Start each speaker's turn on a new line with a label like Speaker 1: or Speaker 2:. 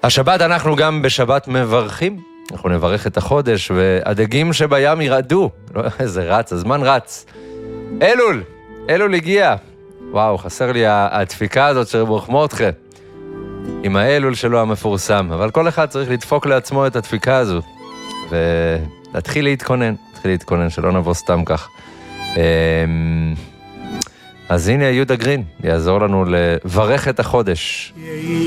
Speaker 1: השבת אנחנו גם בשבת מברכים, אנחנו נברך את החודש והדגים שבים ירעדו. איזה רץ, הזמן רץ. אלול הגיע. וואו, חסר לי הדפיקה הזאת של ברוך מרדכי. עם האלול שלו המפורסם, אבל כל אחד צריך לדפוק לעצמו את הדפיקה הזו. ולהתחיל להתכונן, שלא נבוא סתם כך. אז הנה יהודה גרין, יעזור לנו לברך את החודש.